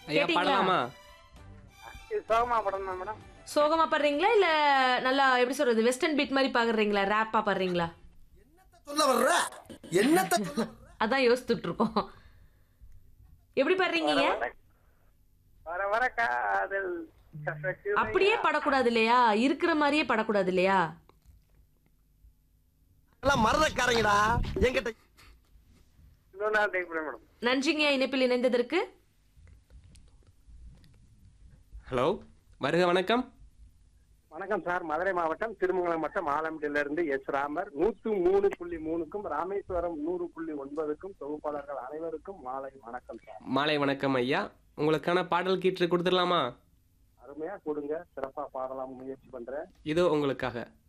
ஐயா கேட்டீங்களா? பாடலாமா? இது சோகமா படம் தான் மேடம். சோகமா பாடுறீங்களா இல்ல நல்லா எப்படி சொல்றது வெஸ்டர்ன் பீட் மாதிரி பாடுறீங்களா ரேப்பா பாடுறீங்களா? சொல்ல வர்ற என்னத்த சொல்ல வர்ற? அதான் யோசிச்சுட்டு இருக்கோம். எப்படி பாடுறீங்க? வர வர காதல் கசக்குதையா. அப்படியே படக்கூடாது இல்லையா? இருக்கிற மாதிரியே படக்கூடாது இல்லையா? எல்லாம் மறதக்காரங்கடா என்கிட்ட. இன்னொரு நாள் டைப் பண்ணேன் மேடம். நன்றிங்க இணைப்பில் இணைந்ததற்கு. ஹலோ, வருக வணக்கம். வணக்கம் சார். மதுரை மாவட்டம் திருமங்கலம் வட்டம் ஆலம்பட்டியில இருந்து எஸ் ராமர். 103.3க்கும் ராமேஸ்வரம் 100.9க்கும் தொகுப்பாளர்கள் அனைவருக்கும் மாலை வணக்கம் சார். மாலை வணக்கம் ஐயா. உங்களுக்கான பாடல் கீற்று கொடுத்துடலாமா? அருமையா கொடுங்க, சிறப்பா பாடலாம் முயற்சி பண்றேன். இதோ உங்களுக்காக.